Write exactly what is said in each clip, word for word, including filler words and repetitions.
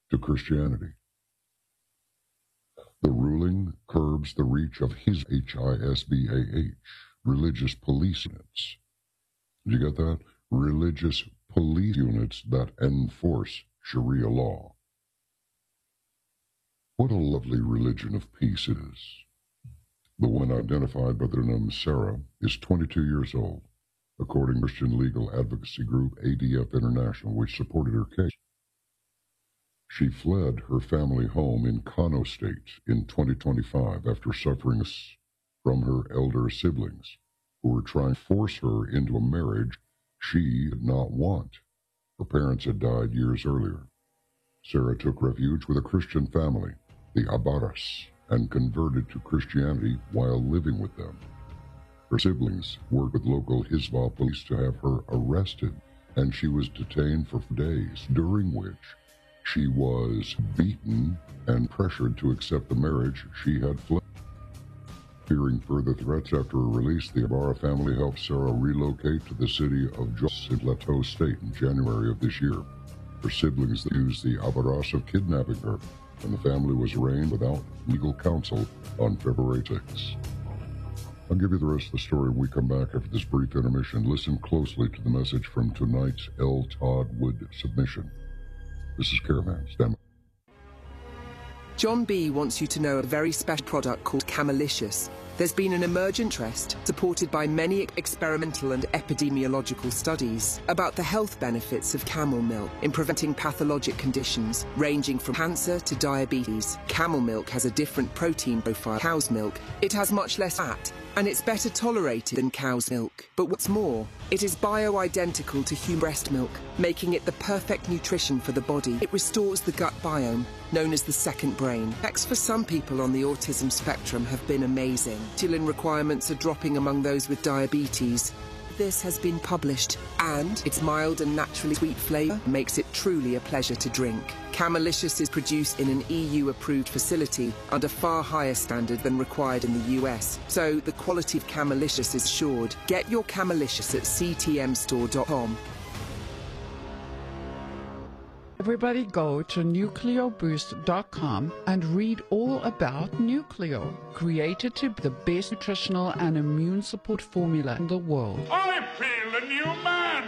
to Christianity. The ruling curbs the reach of his H I S B A H, religious police units. Did you get that? Religious police units that enforce Sharia law. What a lovely religion of peace it is. The one identified by the name Sarah is twenty-two years old, according to Christian legal advocacy group A D F International, which supported her case. She fled her family home in Kano State in twenty twenty-five after suffering from her elder siblings, who were trying to force her into a marriage she did not want. Her parents had died years earlier. Sarah took refuge with a Christian family, the Abaras, and converted to Christianity while living with them. Her siblings worked with local Hizbah police to have her arrested, and she was detained for days, during which she was beaten and pressured to accept the marriage she had fled. Fearing further threats after her release, the Ibarra family helped Sarah relocate to the city of Jos in Plateau State in January of this year. Her siblings accused the Abaras of kidnapping her, and the family was arraigned without legal counsel on February sixth. I'll give you the rest of the story when we come back after this brief intermission. Listen closely to the message from tonight's L. Todd Wood submission. This is Caravan. Stand by. John B. wants you to know a very special product called Camelicious. There's been an emergent interest, supported by many experimental and epidemiological studies, about the health benefits of camel milk in preventing pathologic conditions, ranging from cancer to diabetes. Camel milk has a different protein profile than cow's milk. It has much less fat, and it's better tolerated than cow's milk. But what's more, it is bio-identical to human breast milk, making it the perfect nutrition for the body. It restores the gut biome, known as the second brain. Effects for some people on the autism spectrum have been amazing. Insulin requirements are dropping among those with diabetes. This has been published, and its mild and naturally sweet flavour makes it truly a pleasure to drink. Camelicious is produced in an E U-approved facility under far higher standard than required in the U S, so the quality of Camelicious is assured. Get your Camelicious at c t m store dot com. Everybody go to nucleo boost dot com and read all about Nucleo, created to be the best nutritional and immune support formula in the world. I feel a new man!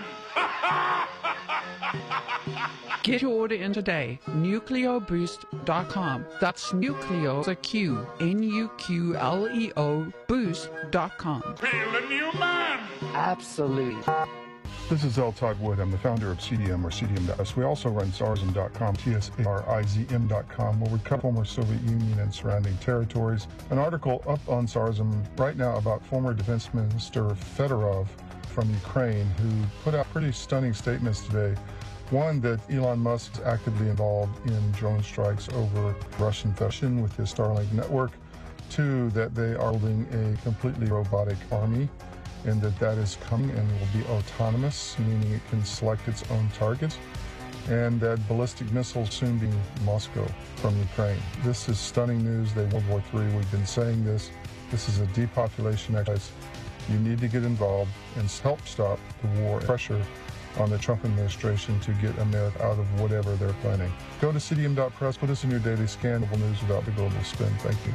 Get your order in today, nucleo boost dot com. That's Nucleo, a Q, N U Q L E O, boost dot com. Feel a new man! Absolutely. This is L. Todd Wood. I'm the founder of C D M or C D M dot S. We also run Sarzm dot com, T S A R I Z M dot com, where we cover former Soviet Union and surrounding territories. An article up on Sarzm right now about former Defense Minister Fedorov from Ukraine, who put out pretty stunning statements today. One, that Elon Musk is actively involved in drone strikes over Russian Federation with his Starlink network. Two, that they are building a completely robotic army, and that that is coming and will be autonomous, meaning it can select its own targets, and that ballistic missiles soon be Moscow from Ukraine. This is stunning news. They World War Three. We've been saying this. This is a depopulation exercise. You need to get involved and help stop the war. Pressure on the Trump administration to get America out of whatever they're planning. Go to C D M dot press. Put us in your daily scan. Global news without the global spin. Thank you.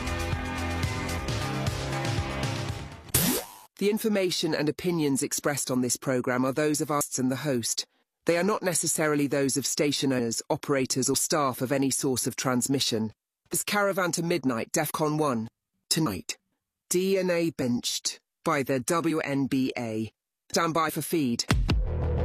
The information and opinions expressed on this program are those of us and the host. They are not necessarily those of station owners, operators, or staff of any source of transmission. This Caravan to Midnight DEFCON one. Tonight. D N A benched by the W N B A. Stand by for feed.